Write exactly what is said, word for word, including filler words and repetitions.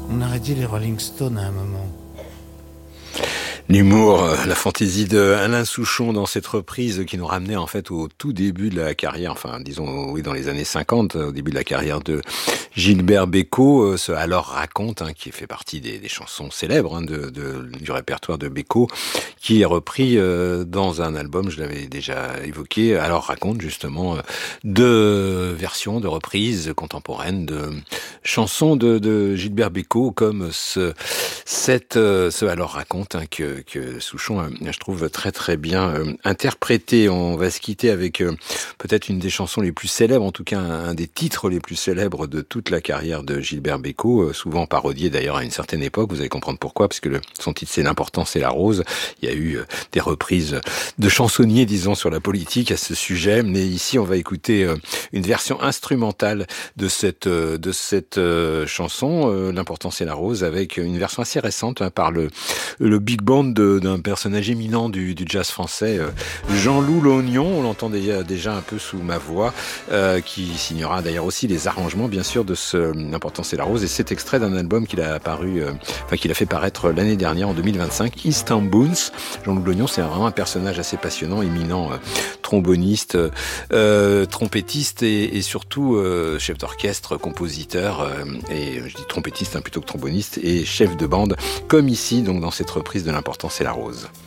On aurait dit les Rolling Stones à un moment. L'humour, la fantaisie de Alain Souchon dans cette reprise qui nous ramenait en fait au tout début de la carrière, enfin disons oui dans les années cinquante, au début de la carrière de Gilbert Bécaud, ce Alors raconte, hein, qui fait partie des, des chansons célèbres hein, de, de, du répertoire de Bécaud, qui est repris euh, dans un album, je l'avais déjà évoqué, Alors raconte justement euh, de versions, de reprises contemporaines de chansons de, de Gilbert Bécaud, comme ce, cette, euh, ce Alors raconte hein, que que Souchon, euh, je trouve très très bien euh, interprété. On va se quitter avec euh, peut-être une des chansons les plus célèbres, en tout cas un, un des titres les plus célèbres de toute la carrière de Gilbert Bécaud, euh, souvent parodié d'ailleurs à une certaine époque. Vous allez comprendre pourquoi, parce que le, son titre c'est L'important c'est la rose. Il y a eu euh, des reprises de chansonniers, disons, sur la politique à ce sujet, mais ici on va écouter euh, une version instrumentale de cette euh, de cette euh, chanson, euh, L'important c'est la rose, avec une version assez récente hein, par le le big band De, d'un personnage éminent du, du jazz français, euh, Jean-Loup Lognon, on l'entend déjà, déjà un peu sous ma voix, euh, qui signera d'ailleurs aussi les arrangements, bien sûr, de ce L'important c'est la rose, et c'est extrait d'un album qu'il a apparu, euh, enfin qu'il a fait paraître l'année dernière, en deux mille vingt-cinq, Istanbuls. Jean-Loup Lognon, c'est vraiment un personnage assez passionnant, éminent, euh, tromboniste, euh, trompettiste et, et surtout euh, chef d'orchestre, compositeur, euh, et je dis trompettiste hein, plutôt que tromboniste, et chef de bande, comme ici, donc dans cette reprise de L'important c'est la rose.